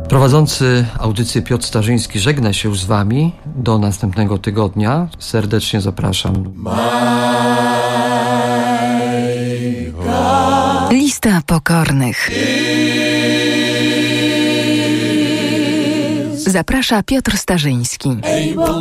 Prowadzący audycję Piotr Starzyński żegna się już z Wami. Do następnego tygodnia. Serdecznie zapraszam. Lista pokornych. Zaprasza Piotr Starzyński.